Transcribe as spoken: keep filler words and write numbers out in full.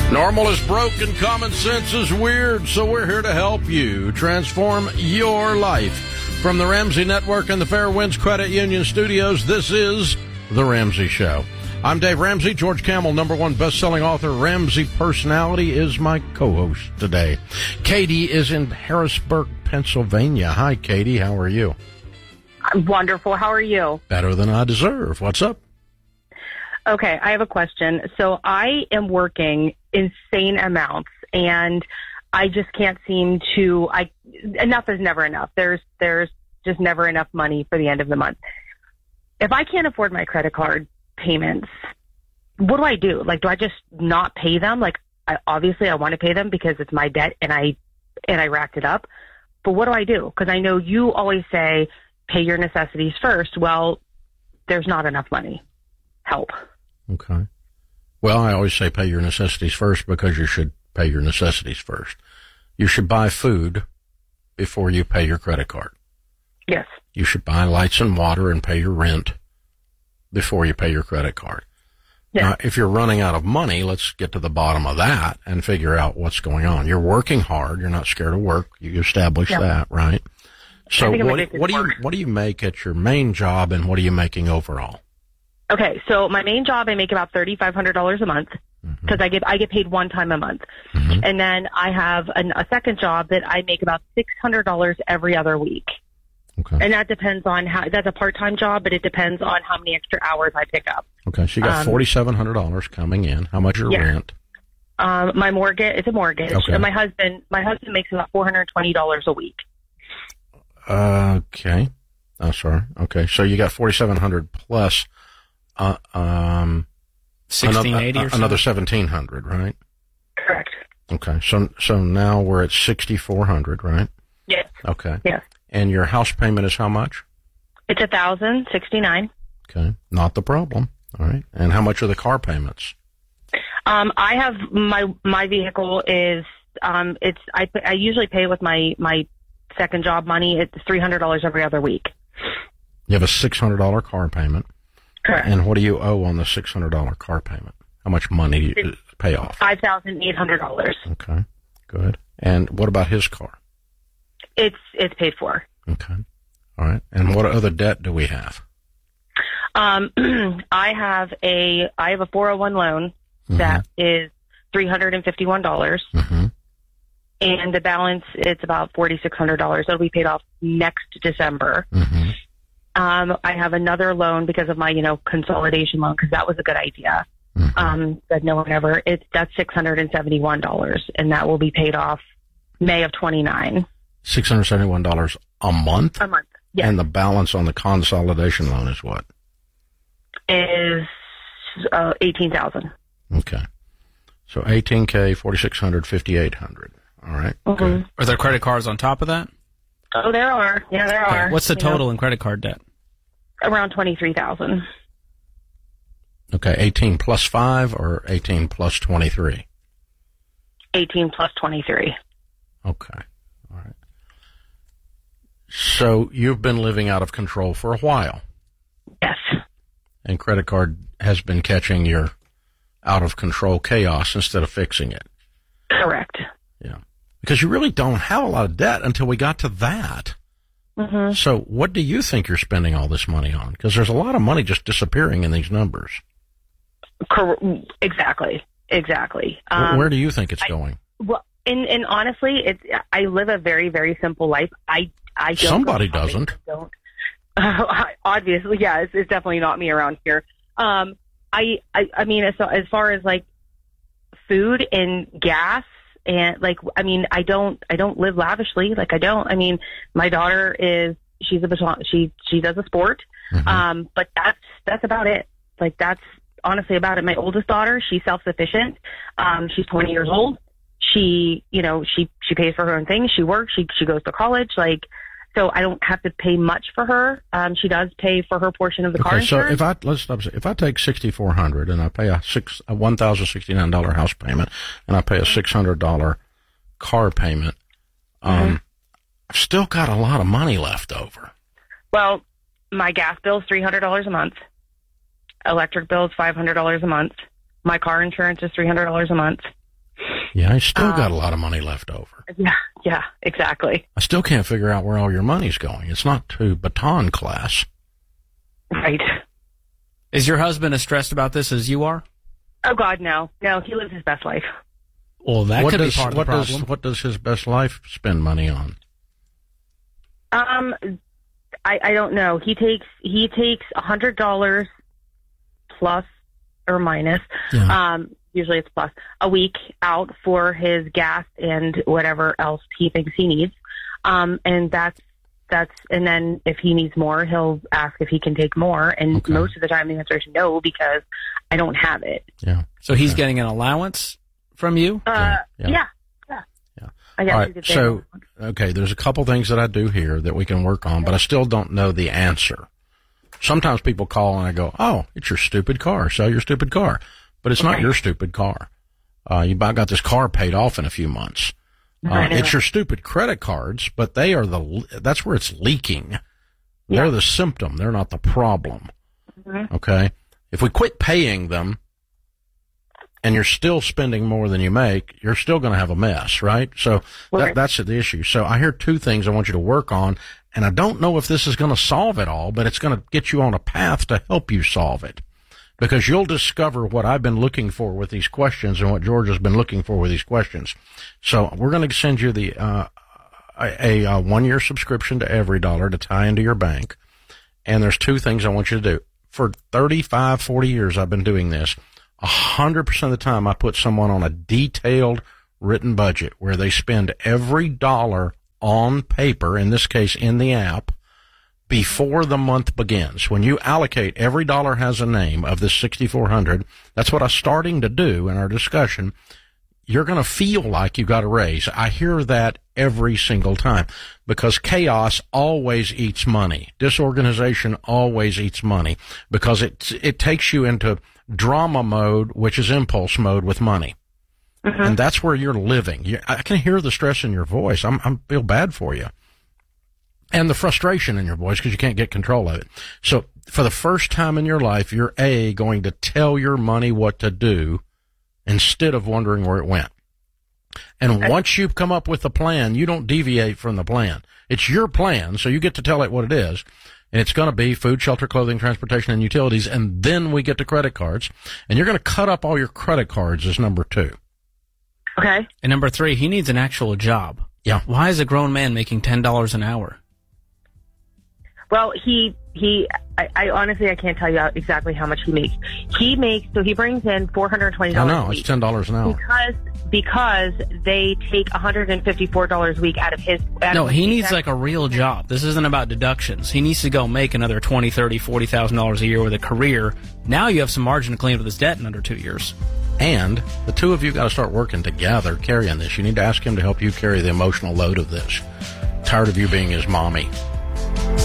Normal is broken, common sense is weird, so we're here to help you transform your life. From the Ramsey Network and the Fairwinds Credit Union Studios, this is The Ramsey Show. I'm Dave Ramsey. George Kamel, number one best-selling author, Ramsey Personality, is my co-host today. Katie is in Harrisburg, Pennsylvania. Hi, Katie. How are you? I'm wonderful. How are you? Better than I deserve. What's up? Okay, I have a question. So I am working insane amounts, and I just can't seem to. I enough is never enough. There's there's just never enough money for the end of the month. If I can't afford my credit card payments, what do I do? Like, do I just not pay them? Like, I, obviously, I want to pay them because it's my debt, and I and I racked it up. But what do I do? Because I know you always say pay your necessities first. Well, there's not enough money. Help. Okay. Well, I always say pay your necessities first because you should pay your necessities first. You should buy food before you pay your credit card. Yes. You should buy lights and water and pay your rent before you pay your credit card. Yes. Now, if you're running out of money, let's get to the bottom of that and figure out what's going on. You're working hard. You're not scared of work. You established yeah. that, right? So what, what do you, work. what do you make at your main job, and what are you making overall? Okay, so my main job, I make about thirty-five hundred dollars a month because mm-hmm. I get I get paid one time a month, mm-hmm. and then I have an, a second job that I make about six hundred dollars every other week. Okay, and that depends on how. That's a part-time job, but it depends on how many extra hours I pick up. Okay, so you got um, forty-seven hundred dollars coming in. How much your yeah. rent? Um, my mortgage. It's a mortgage. Okay. And my husband. My husband makes about four hundred twenty dollars a week. Okay, oh sorry. Okay, so you got forty-seven hundred plus. Uh, um, sixteen eighty another, or so? Another seventeen hundred, right? Correct. Okay, so so now we're at sixty-four hundred, right? Yes. Okay. Yes. And your house payment is how much? It's a thousand sixty-nine. Okay, not the problem. All right. And how much are the car payments? Um, I have my my vehicle is um, it's I I usually pay with my my second job money. It's three hundred dollars every other week. You have a six hundred dollar car payment. Correct. And what do you owe on the six hundred dollar car payment? How much money do you pay off? five thousand eight hundred dollars. Okay, good. And what about his car? It's it's paid for. Okay, all right. And what other debt do we have? Um, I have a I have a four oh one loan mm-hmm. that is three hundred and fifty one dollars, mm-hmm. and the balance it's about forty six hundred dollars. It'll be paid off next December. Mm-hmm. Um, I have another loan because of my, you know, consolidation loan, because that was a good idea. Mm-hmm. Um, that no one ever, it's, that's six hundred seventy-one dollars, and that will be paid off May of twenty-nine. six hundred seventy-one dollars a month? A month, yes. And the balance on the consolidation loan is what? Is uh, eighteen thousand dollars. Okay. So eighteen K, forty-six hundred, fifty-eight hundred. All right. Mm-hmm. Good. Are there credit cards on top of that? Oh, there are. Yeah, there Okay. are. What's the total you know, in credit card debt? Around twenty-three thousand dollars. Okay, eighteen plus five or eighteen plus twenty-three? eighteen plus twenty-three. Okay. All right. So you've been living out of control for a while. Yes. And credit card has been catching your out of control chaos instead of fixing it. Correct. Yeah. Because you really don't have a lot of debt until we got to that. Mm-hmm. So what do you think you're spending all this money on? Because there's a lot of money just disappearing in these numbers. Cor- exactly. Exactly. Um, Where do you think it's I, going? Well, and, and honestly, it's I live a very, very simple life. I I don't Somebody go doesn't. I don't. Uh, obviously, yeah, it's, it's definitely not me around here. Um, I, I I mean, as as far as like food and gas. And like, I mean, I don't, I don't live lavishly. Like I don't, I mean, my daughter is, she's a baton, she, she does a sport. Mm-hmm. Um, but that's, that's about it. Like that's honestly about it. My oldest daughter, she's self-sufficient. Um, she's twenty years old. She, you know, she, she pays for her own things. She works, she, she goes to college. Like, so I don't have to pay much for her. Um, she does pay for her portion of the okay, car insurance. So if I, let's stop, if I take sixty-four hundred and I pay a six, a one thousand sixty-nine dollar house payment and I pay a six hundred dollar car payment, um, mm-hmm. I've still got a lot of money left over. Well, my gas bill is three hundred dollars a month. Electric bill is five hundred dollars a month. My car insurance is three hundred dollars a month. Yeah, I still Um, got a lot of money left over. Yeah, yeah, exactly. I still can't figure out where all your money's going. It's not to baton class. Right. Is your husband as stressed about this as you are? Oh, God, no. No, he lives his best life. Well, that what could does, be part of what the problem. Does, what does his best life spend money on? Um, I, I don't know. He takes he takes a hundred dollars plus or minus. Yeah. Um, usually it's plus a week out for his gas and whatever else he thinks he needs. Um, and that's that's and then if he needs more, he'll ask if he can take more. And Okay. most of the time the answer is no because I don't have it. Yeah. So he's Okay. getting an allowance from you? Uh, Yeah, yeah, yeah. yeah, Yeah. I guess All you right, could say so, that. okay, there's a couple things that I do here that we can work on, but I still don't know the answer. Sometimes people call and I go, oh, it's your stupid car. Sell your stupid car. But it's not your stupid car. Uh, you about got this car paid off in a few months. Uh, I know. it's your stupid credit cards, but they are the, that's where it's leaking. They're Yeah. the symptom. They're not the problem. Mhm. Okay. If we quit paying them and you're still spending more than you make, you're still going to have a mess, right? So that, Right. that's the issue. So I hear two things I want you to work on, and I don't know if this is going to solve it all, but it's going to get you on a path to help you solve it. Because you'll discover what I've been looking for with these questions and what George has been looking for with these questions. So we're going to send you the uh, a, a one-year subscription to Every Dollar to tie into your bank. And there's two things I want you to do. For thirty-five, forty years I've been doing this. one hundred percent of the time I put someone on a detailed written budget where they spend every dollar on paper, in this case in the app, before the month begins. When you allocate, every dollar has a name of this sixty-four hundred. That's what I'm starting to do in our discussion. You're going to feel like you got a raise. I hear that every single time because chaos always eats money. Disorganization always eats money because it, it takes you into drama mode, which is impulse mode with money. Mm-hmm. And that's where you're living. You, I can hear the stress in your voice. I'm, I'm feel bad for you. And the frustration in your voice because you can't get control of it. So for the first time in your life, you're A, going to tell your money what to do instead of wondering where it went. And okay. Once you've come up with a plan, you don't deviate from the plan. It's your plan, so you get to tell it what it is. And it's going to be food, shelter, clothing, transportation, and utilities. And then we get to credit cards. And you're going to cut up all your credit cards as number two. Okay. And number three, he needs an actual job. Yeah. Why is a grown man making ten dollars an hour? Well, he, he, I, I honestly, I can't tell you exactly how much he makes. He makes, so he brings in four hundred twenty dollars I know, a week. it's ten dollars an hour. Because, because they take one hundred fifty-four dollars a week out of his, out No, of he his needs paycheck. like a real job. This isn't about deductions. He needs to go make another twenty, thirty, forty thousand dollars a year with a career. Now you have some margin to clean up this debt in under two years. And the two of you got to start working together carrying this. You need to ask him to help you carry the emotional load of this. Tired of you being his mommy.